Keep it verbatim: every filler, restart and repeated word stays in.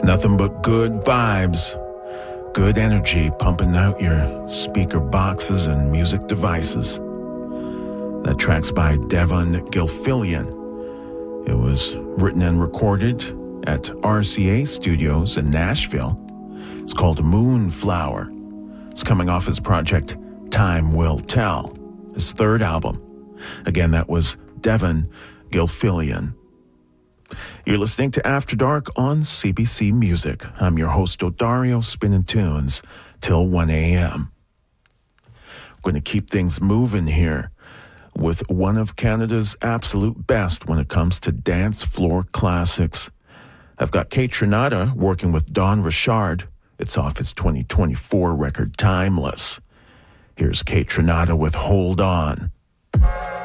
Nothing but good vibes, good energy pumping out your speaker boxes and music devices. That track's by Devon Gilfillian. It was written and recorded at R C A Studios in Nashville. It's called Moonflower. It's coming off his project Time Will Tell, his third album. Again, that was Devon Gilfillian. You're listening to After Dark on C B C Music. I'm your host, Odario, spinning tunes till one a.m. We're going to keep things moving here with one of Canada's absolute best when it comes to dance floor classics. I've got Kaytranada working with Don Richard. It's off his twenty twenty-four record, Timeless. Here's Kaytranada with Hold On.